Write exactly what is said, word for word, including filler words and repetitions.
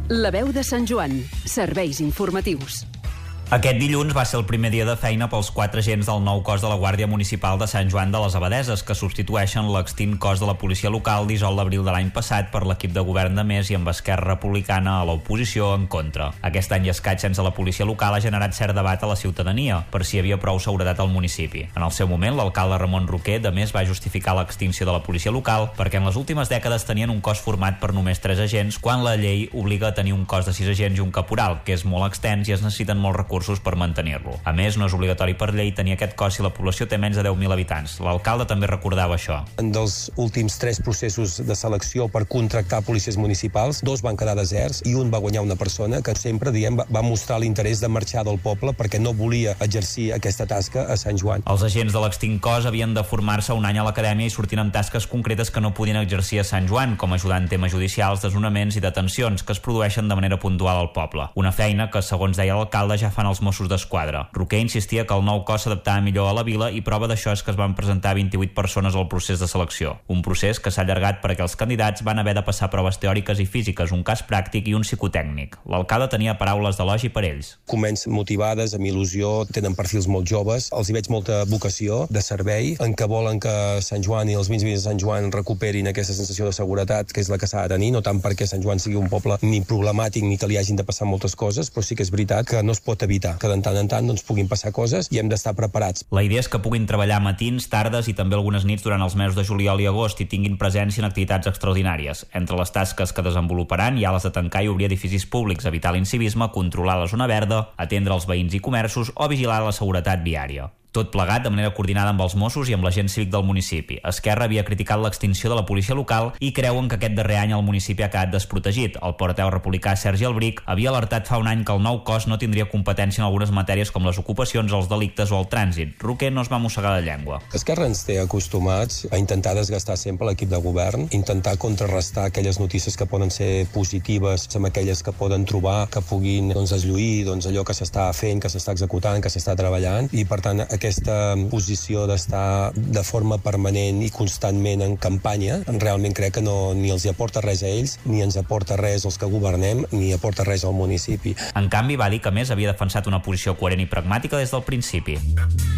La veu de Sant Joan. Serveis informatius. Aquest dilluns va ser el primer dia de feina pels quatre agents del nou cos de la Guàrdia Municipal de Sant Joan de les Abadeses, que substitueixen l'extint cos de la policia local dissolt l'abril de l'any passat per l'equip de govern de Més i amb Esquerra Republicana a l'oposició en contra. Aquest any i escaig sense la policia local ha generat cert debat a la ciutadania per si hi havia prou seguretat al municipi. En el seu moment, l'alcalde Ramon Roquer de Més va justificar l'extinció de la policia local perquè en les últimes dècades tenien un cos format per només tres agents, quan la llei obliga a tenir un cos de sis agents i un caporal, que és molt extens i es necessiten molts recursos per mantenir-lo. A més, no és obligatori per llei tenir aquest cos si la població té menys de deu mil habitants. L'alcalde també recordava això. En dels últims tres processos de selecció per contractar policies municipals, dos van quedar deserts i un va guanyar una persona que sempre, diem, va mostrar l'interès de marxar del poble perquè no volia exercir aquesta tasca a Sant Joan. Els agents de l'extint cos havien de formar-se un any a l'acadèmia i sortint amb tasques concretes que no podien exercir a Sant Joan, com ajudar en temes judicials, desnonaments i detencions que es produeixen de manera puntual al poble. Una feina que, segons deia l'alcalde, ja fan els Mossos d'Esquadra. Roquer insistia que el nou cos s'adaptava millor a la vila i prova d'això és que es van presentar vint-i-vuit persones al procés de selecció. Un procés que s'ha allargat perquè els candidats van haver de passar proves teòriques i físiques, un cas pràctic i un psicotècnic. L'alcalde tenia paraules d'elogi per ells. Comencen motivades, amb il·lusió, tenen perfils molt joves, els hi veig molta vocació de servei, en què volen que Sant Joan i els veïns de Sant Joan recuperin aquesta sensació de seguretat que és la que s'ha de tenir, no tant perquè Sant Joan sigui un poble ni problemàtic ni que li hagin de passar moltes coses, però sí que és veritat que no es pot evitar que de tant en tant doncs, puguin passar coses i hem d'estar preparats. La idea és que puguin treballar matins, tardes i també algunes nits durant els mesos de juliol i agost i tinguin presència en activitats extraordinàries. Entre les tasques que desenvoluparan hi ha les de tancar i obrir edificis públics, evitar l'incivisme, controlar la zona verda, atendre els veïns i comerços o vigilar la seguretat viària. Tot plegat de manera coordinada amb els Mossos i amb l'agent cívic del municipi. Esquerra havia criticat l'extinció de la policia local i creuen que aquest darrer any el municipi ha quedat desprotegit. El portaveu republicà Sergi Albric havia alertat fa un any que el nou cos no tindria competència en algunes matèries com les ocupacions, els delictes o el trànsit. Roquer no es va mossegar la llengua. Esquerra ens té acostumats a intentar desgastar sempre l'equip de govern, intentar contrarrestar aquelles notícies que poden ser positives amb aquelles que poden trobar, que puguin doncs, eslluir doncs, allò que s'està fent, que s'està executant, que s'està treballant, i per tant aquesta posició d'estar de forma permanent i constantment en campanya, realment crec que no, ni els hi aporta res a ells, ni ens aporta res als que governem, ni aporta res al municipi. En canvi, va dir que Més havia defensat una posició coherent i pragmàtica des del principi.